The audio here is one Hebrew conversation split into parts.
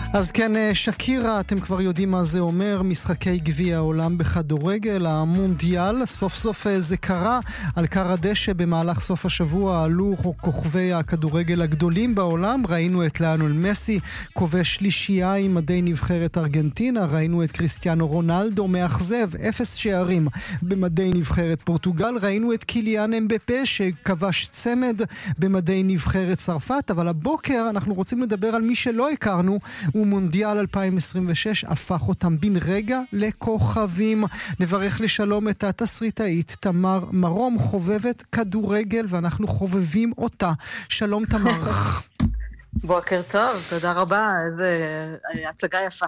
אז כן, שקירה, אתם כבר יודעים מה זה אומר, משחקי גביע העולם בכדורגל, המונדיאל, סוף סוף זה קרה, על קר הדשא במהלך סוף השבוע עלו כוכבי הכדורגל הגדולים בעולם, ראינו את ליאונל מסי, כובש שלישייה עם מדי נבחרת ארגנטינה, ראינו את קריסטיאנו רונלדו מאכזב, 0 שערים במדי נבחרת פורטוגל, ראינו את קיליאן אמבפה שכבש צמד במדי נבחרת צרפת, אבל הבוקר אנחנו רוצים לדבר על מי שלא הכרנו, ומונדיאל 2026 הפך אותם בן רגע לכוכבים. נברך לשלום את התסריטאית תמר מרום, חובבת כדורגל, ואנחנו חובבים אותה. שלום תמר. בוקר טוב, תודה רבה, איזה הצגה יפה.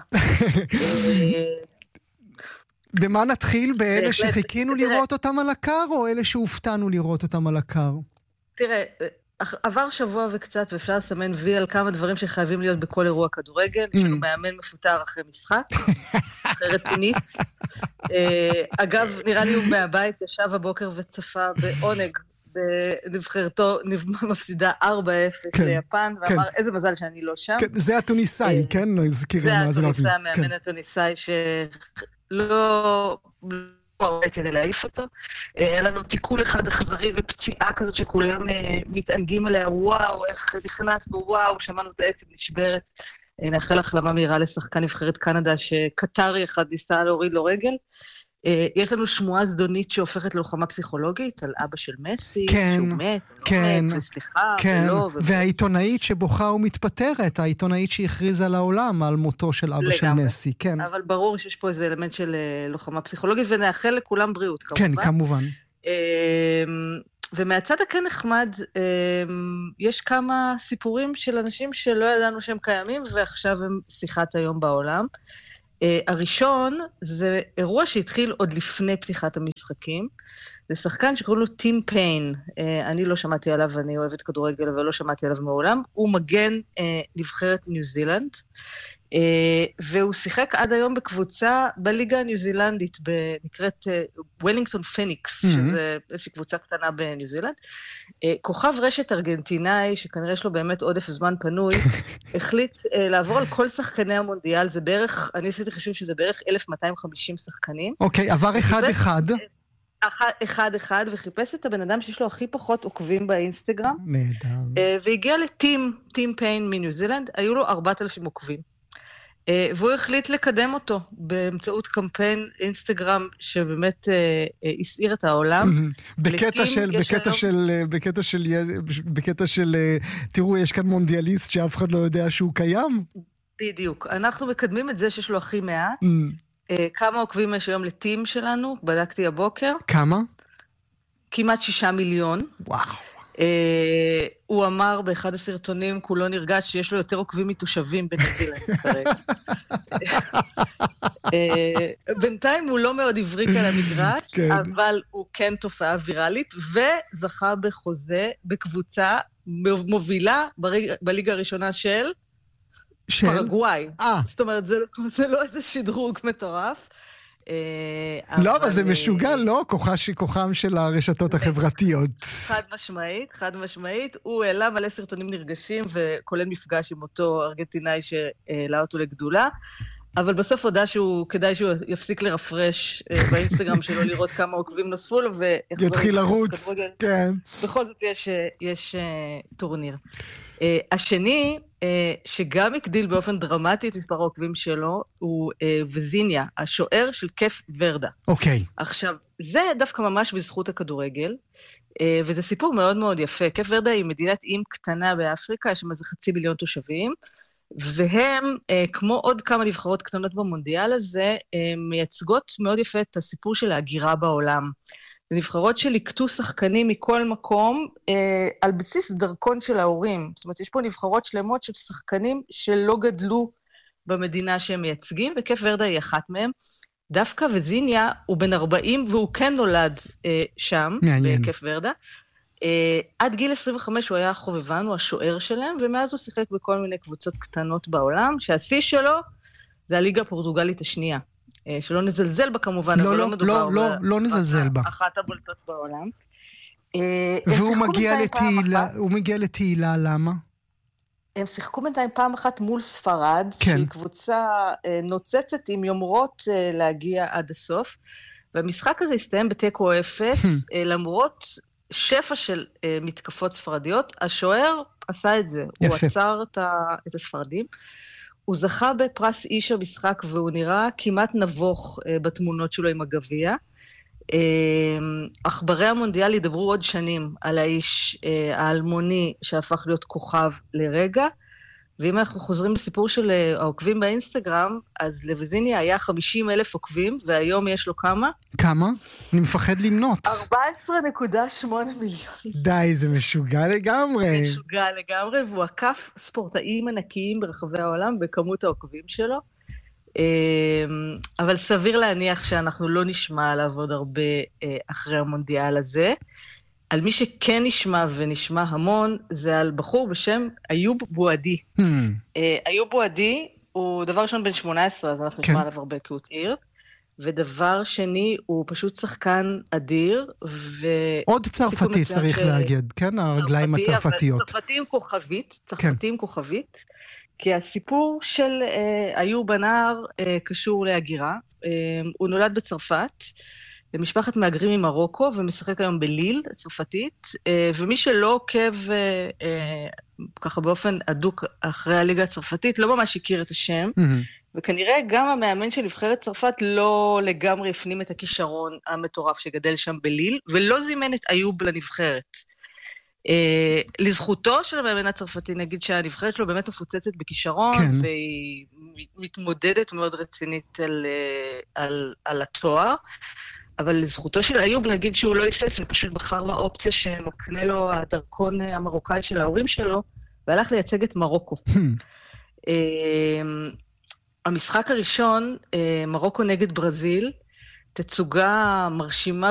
במה נתחיל? באלה שחיכינו לראות אותם על הקר, או אלה שהופתענו לראות אותם על הקר? תראה, עבר שבוע וקצת, ואפשר לסמן וי על כמה דברים שחייבים להיות בכל אירוע כדורגל. יש לנו מאמן מפוטר אחרי משחק, אחרת פיניס. אגב, נראה לי הוא מהבית, ישב הבוקר וצפה בעונג, בנבחרתו מפסידה 4-0 ליפן, ואמר, איזה מזל שאני לא שם. זה התוניסאי, כן? זה התוניסאי, המאמן התוניסאי שלא הרבה כדי להעיף אותו. היה לנו תיקול אחד אכזרי ופציעה כזאת שכולם מתענגים עליה, וואו, איך נכנסנו, וואו, שמענו את העצב נשברת. נאחל החלמה מהירה לשחקן נבחרת קנדה שקטרי אחד ניסה להוריד לו רגל. יש לנו שמועה זדונית שהופכת ללוחמה פסיכולוגית על אבא של מסי, שהוא מת, וסליחה, ולא. והעיתונאית שבוכה ומתפטרת, העיתונאית שהכריזה לעולם על מותו של אבא של מסי, כן. אבל ברור שיש פה איזה אלמנט של לוחמה פסיכולוגית, ונאחל לכולם בריאות, כמובן. כן, כמובן. ומהצד הכן נחמד, יש כמה סיפורים של אנשים שלא ידענו שהם קיימים, ועכשיו הם שיחת היום בעולם. הראשון זה אירוע שהתחיל עוד לפני פתיחת המשחקים, זה שחקן שקוראים לו טים פיין, אני לא שמעתי עליו, אני אוהבת כדורגל, אבל לא שמעתי עליו מעולם, הוא מגן נבחרת ניו זילנד, והוא שיחק עד היום בקבוצה בליגה הניו זילנדית, נקראת וולינגטון פניקס, שזה איזושהי קבוצה קטנה בניו זילנד. כוכב רשת ארגנטינאי, שכנראה יש לו באמת עודף זמן פנוי, החליט לעבור על כל שחקני המונדיאל, זה בערך, אני עשיתי חישוב שזה בערך 1250 שחקנים. אוקיי, עבר אחד-אחד. אחד-אחד, וחיפש את הבן אדם שיש לו הכי פחות עוקבים באינסטגרם. נהדר. והגיע טים פיין מניו זילנד, היו לו 4,000 עוקבים. והוא החליט לקדם אותו באמצעות קמפיין אינסטגרם שבאמת הסעיר את העולם. בקטע של, תראו, יש כאן מונדיאליסט שאף אחד לא יודע שהוא קיים? בדיוק. אנחנו מקדמים את זה שיש לו הכי מעט. כמה עוקבים יש היום לטים שלנו? בדקתי הבוקר. כמה? כמעט 6 מיליון. וואו. הוא אמר באחד הסרטונים, כולו נרגש שיש לו יותר עוקבים מתושבים בניו-זילנד כרגע. בינתיים הוא לא מאוד הבריק על המגרש, אבל הוא כן תופעה ויראלית, וזכה בחוזה בקבוצה מובילה בליגה הראשונה של פרגוואי. זאת אומרת, זה לא איזה שדרוג מטורף. לא, אבל זה משוגע, לא? כוחם של הרשתות החברתיות. חד משמעית. הוא העלה מלא סרטונים נרגשים, וכולל מפגש עם אותו ארגנטינאי שהעלה אותו לגדולה, אבל בסוף הודע כדאי שהוא יפסיק לרפרש באינסטגרם שלו, לראות כמה עוקבים נוספו לו, יתחיל לרוץ, כן. בכל זאת יש טורניר. השני, שגם הקדיל באופן דרמטי את מספר העוקבים שלו, הוא וזיניה, השוער של קף ורדה. אוקיי. עכשיו, זה דווקא ממש בזכות הכדורגל, וזה סיפור מאוד מאוד יפה. קף ורדה היא מדינת איים קטנה באפריקה, יש שם איזה 500,000 תושבים, והם, כמו עוד כמה נבחרות קטנות במונדיאל הזה, מייצגות מאוד יפה את הסיפור של ההגירה בעולם. זה נבחרות שליקטו שחקנים מכל מקום, על בסיס דרכון של ההורים. זאת אומרת, יש פה נבחרות שלמות של שחקנים שלא גדלו במדינה שהם מייצגים, וכיף ורדה היא אחת מהם. דווקא וזיניה הוא בן 40, והוא כן נולד שם, בכיף ורדה. עד גיל 25 הוא היה חובבן, הוא השוער שלהם, ומאז הוא שיחק בכל מיני קבוצות קטנות בעולם, שהשיא שלו זה הליגה הפורטוגלית השנייה. שלא נזלזל בה כמובן, אבל לא מדובר לא נזלזל בה. אחת הבולטות בעולם. והוא מגיע לתהילה, למה? הם שיחקו בינתיים פעם אחת מול ספרד, כן. שהיא קבוצה נוצצת עם יומרות להגיע עד הסוף, והמשחק הזה הסתיים בתיקו 0, למרות שפע של מתקפות ספרדיות, השוער עשה את זה, יפה. הוא עצר את הספרדים, הוא זכה בפרס איש המשחק, והוא נראה כמעט נבוך בתמונות שלו עם הגביע, עכברי המונדיאל ידברו עוד שנים על האיש האלמוני שהפך להיות כוכב לרגע, ואם אנחנו חוזרים לסיפור של העוקבים באינסטגרם, אז לווזיניה היה 50,000 עוקבים, והיום יש לו כמה? כמה? אני מפחד למנות. 14.8 מיליון. די, זה משוגע לגמרי. משוגע לגמרי, והוא עקף ספורטאים ענקיים ברחבי העולם בכמות העוקבים שלו. אבל סביר להניח שאנחנו לא נשמע עליו עוד הרבה אחרי המונדיאל הזה. על מי שכן נשמע ונשמע המון, זה על בחור בשם איוב בועדי. איוב בועדי הוא דבר ראשון בן 18, אז אנחנו נשמע עליו הרבה כי הוא צעיר. ודבר שני, הוא פשוט שחקן אדיר. עוד צרפתי צריך להגיד, כן? הרגליים הצרפתיות. צרפתים כוכבית, צרפתים כוכבית. כי הסיפור של איוב הנער קשור להגירה. הוא נולד בצרפת, למשפחת מהגרים ממרוקו, ומשחק היום בליל, צרפתית, ומי שלא עוקב ככה באופן עדוק אחרי הליגה הצרפתית, לא ממש הכיר את השם, וכנראה גם המאמן של נבחרת צרפת לא לגמרי הפנים את הכישרון המטורף שגדל שם בליל, ולא זימן את איוב לנבחרת. לזכותו של המאמן הצרפתי, נגיד שהנבחרת שלו באמת מפוצצת בכישרון, כן. והיא מתמודדת מאוד רצינית על התואר, אבל לזכותו של איוב נגיד שהוא לא היסס, ופשוט בחר באופציה שמקנה לו הדרכון המרוקאי של ההורים שלו, והלך לייצג את מרוקו. המשחק הראשון, מרוקו נגד ברזיל, תצוגה מרשימה